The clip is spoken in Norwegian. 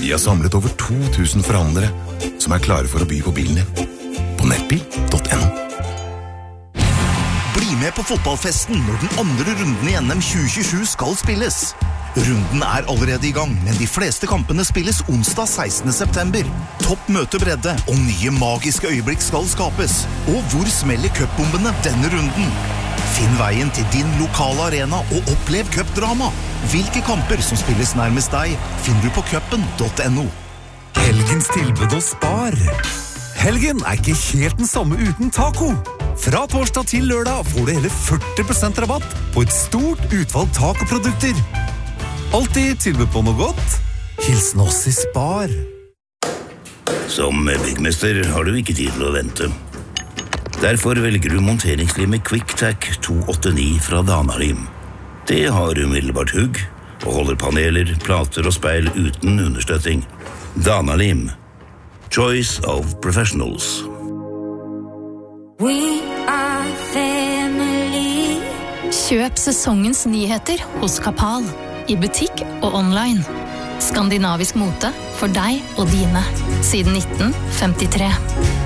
Vi har samlet over 2000 forhandlere som er klare for å by på bilen din. På nettbil.no. Bli med på fotballfesten når den andre runden i NM 2027 skal spilles. Runden er allerede i gang, men de fleste kampene spilles onsdag 16. september. Topp møtebredde og nye magiske øyeblikk skal skapes. Og hvor smeller cupbombene denne runden? Finn veien til din lokale arena og opplev cupdrama. Hvilke kamper som spilles nærmest deg, finner du på cupen.no. Helgens tilbud hos Spar. Helgen er ikke helt den samme uten taco. Fra torsdag til lørdag får du hele 40% rabatt på et stort utvalg tacoprodukter. Alltid tilbud på noe godt. Hilsen oss i Spar. Som byggmester har du ikke tid til å vente. Derfor velger du monteringslimet QuickTac 289 fra Dana-Lim. Det har umiddelbart hugg og holder paneler, plater og speil uten understøtting. Dana-Lim. Choice of professionals. We are family. Kjøp sesongens nyheter hos Kapal. I butikk og online. Skandinavisk mote for deg og dine. Siden 1953.